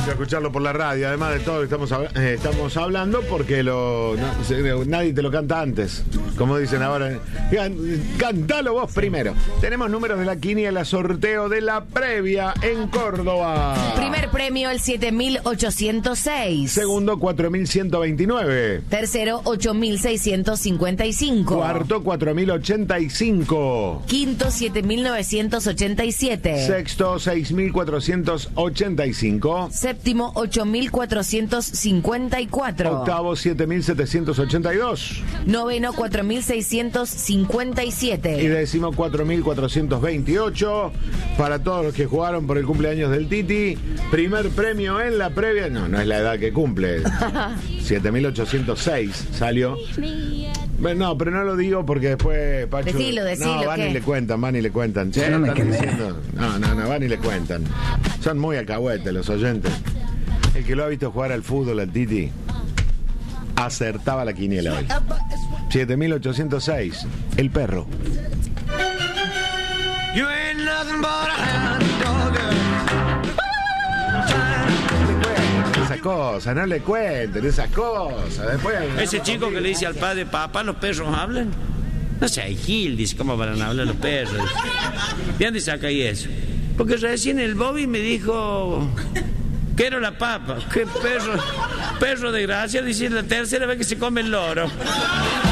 Escucharlo por la radio, además de todo estamos hablando porque nadie te lo canta antes, como dicen ahora. Cantalo vos primero. Tenemos números de la quiniela, sorteo de la previa en Córdoba. Primer premio el 7.806. Segundo 4.129. Tercero 8.655. Cuarto 4.085. Quinto 7.987. Sexto 6.485. Séptimo 8.454. Octavo 7.782. Noveno 4.657. Y décimo 4.428. Para todos los que jugaron por el cumpleaños del Titi, primer premio en la previa. No es la edad que cumple. 7.806 salió. No, pero no lo digo porque después Pacho... Decilo, no, van ¿qué? y le cuentan. Che, No me están quemé. diciendo... No, van y le cuentan. Son muy alcahuetes los oyentes. El que lo ha visto jugar al fútbol, al Titi, acertaba la quiniela hoy. 7.806, el perro. You ain't nothing but a hound dog. Esas cosas, no le cuenten esas cosas. Después, Ese chico que le dice al padre, papá, ¿los perros hablan? No sé, Gil, dice, ¿cómo van a hablar los perros? ¿De dónde saca ahí eso? Porque recién el Bobby me dijo, quiero la papa. ¿Qué perro? Perro de gracia, dice la tercera vez que se come el loro.